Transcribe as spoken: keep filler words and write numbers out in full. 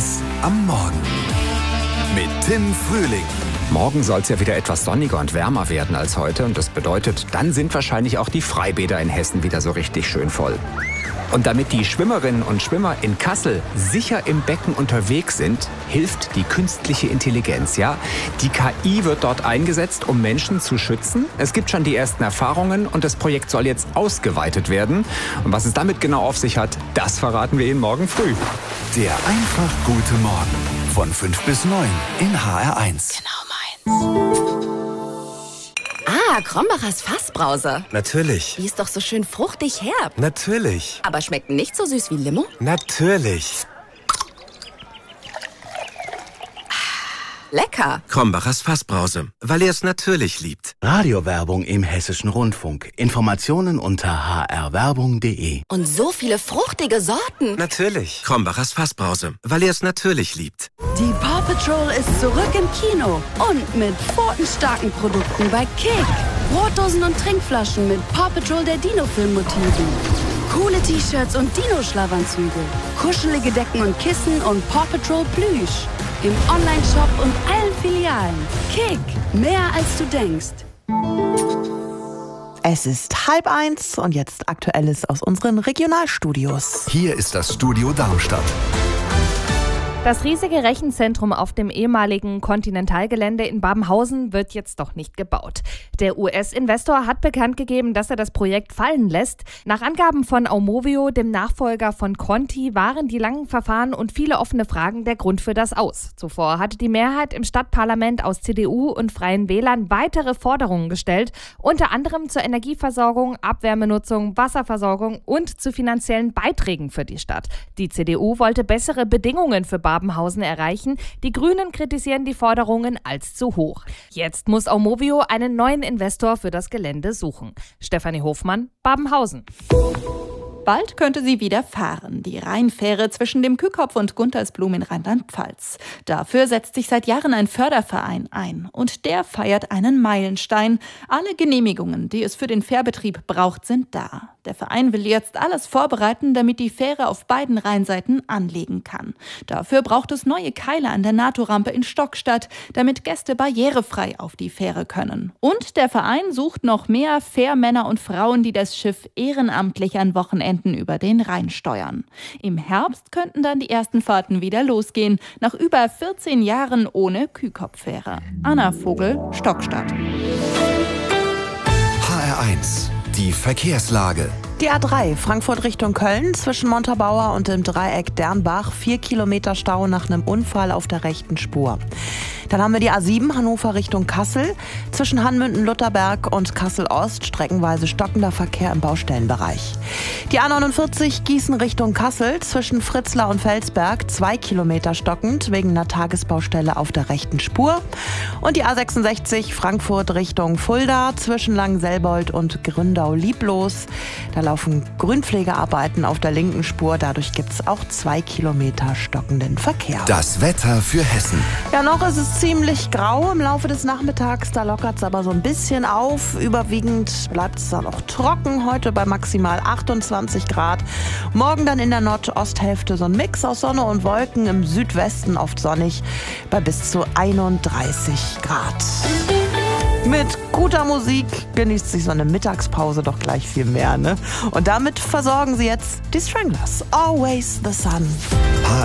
eins am Morgen mit Tim Frühling. Morgen soll es ja wieder etwas sonniger und wärmer werden als heute. Und das bedeutet, dann sind wahrscheinlich auch die Freibäder in Hessen wieder so richtig schön voll. Und damit die Schwimmerinnen und Schwimmer in Kassel sicher im Becken unterwegs sind, hilft die künstliche Intelligenz. Ja, die K I wird dort eingesetzt, um Menschen zu schützen. Es gibt schon die ersten Erfahrungen und das Projekt soll jetzt ausgeweitet werden. Und was es damit genau auf sich hat, das verraten wir Ihnen morgen früh. Der einfach gute Morgen von fünf bis neun in H R eins. Genau meins. Ah, Krombachers Fassbrause. Natürlich. Die ist doch so schön fruchtig herb. Natürlich. Aber schmeckt nicht so süß wie Limo? Natürlich. Lecker. Krombachers Fassbrause, weil er es natürlich liebt. Radiowerbung im Hessischen Rundfunk. Informationen unter h r werbung punkt d e. Und so viele fruchtige Sorten. Natürlich. Krombachers Fassbrause, weil er es natürlich liebt. Die Paw Patrol ist zurück im Kino und mit pfotenstarken Produkten bei Kick. Brotdosen und Trinkflaschen mit Paw Patrol der Dino-Film-Motiven. Coole T-Shirts und Dino-Schlafanzüge. Kuschelige Decken und Kissen und Paw Patrol Plüsch. Im Onlineshop und allen Filialen. Kick, mehr als du denkst. Es ist halb eins und jetzt Aktuelles aus unseren Regionalstudios. Hier ist das Studio Darmstadt. Das riesige Rechenzentrum auf dem ehemaligen Continental-Gelände in Babenhausen wird jetzt doch nicht gebaut. Der U S-Investor hat bekannt gegeben, dass er das Projekt fallen lässt. Nach Angaben von Aumovio, dem Nachfolger von Conti, waren die langen Verfahren und viele offene Fragen der Grund für das Aus. Zuvor hatte die Mehrheit im Stadtparlament aus C D U und Freien Wählern weitere Forderungen gestellt, unter anderem zur Energieversorgung, Abwärmenutzung, Wasserversorgung und zu finanziellen Beiträgen für die Stadt. Die C D U wollte bessere Bedingungen für Babenhausen erreichen. Die Grünen kritisieren die Forderungen als zu hoch. Jetzt muss Aumovio einen neuen Investor für das Gelände suchen. Stefanie Hofmann, Babenhausen. Bald könnte sie wieder fahren, die Rheinfähre zwischen dem Kückopf und Guntersblum in Rheinland-Pfalz. Dafür setzt sich seit Jahren ein Förderverein ein und der feiert einen Meilenstein. Alle Genehmigungen, die es für den Fährbetrieb braucht, sind da. Der Verein will jetzt alles vorbereiten, damit die Fähre auf beiden Rheinseiten anlegen kann. Dafür braucht es neue Keile an der NATO-Rampe in Stockstadt, damit Gäste barrierefrei auf die Fähre können. Und der Verein sucht noch mehr Fährmänner und Frauen, die das Schiff ehrenamtlich an Wochenenden über den Rhein steuern. Im Herbst könnten dann die ersten Fahrten wieder losgehen, nach über vierzehn Jahren ohne Kühkopffähre. Anna Vogel, Stockstadt. H R eins. Die Verkehrslage. Die A drei, Frankfurt Richtung Köln, zwischen Montabaur und dem Dreieck Dernbach, vier Kilometer Stau nach einem Unfall auf der rechten Spur. Dann haben wir die A sieben, Hannover Richtung Kassel, zwischen Hanmünden-Lutherberg und Kassel-Ost, streckenweise stockender Verkehr im Baustellenbereich. Die A neunundvierzig, Gießen Richtung Kassel, zwischen Fritzlar und Felsberg, zwei Kilometer stockend, wegen einer Tagesbaustelle auf der rechten Spur. Und die A sechsundsechzig, Frankfurt Richtung Fulda, zwischen Langenselbold und Gründau-Lieblos. Da laufen Grünpflegearbeiten auf der linken Spur, dadurch gibt es auch zwei Kilometer stockenden Verkehr. Das Wetter für Hessen. Ja, noch ist es ziemlich grau im Laufe des Nachmittags, da lockert es aber so ein bisschen auf. Überwiegend bleibt es dann auch trocken, heute bei maximal achtundzwanzig Grad. Morgen dann in der Nordosthälfte so ein Mix aus Sonne und Wolken, im Südwesten oft sonnig bei bis zu einunddreißig Grad. Mit guter Musik genießt sich so eine Mittagspause doch gleich viel mehr, ne? Und damit versorgen sie jetzt die Stranglers. Always the Sun.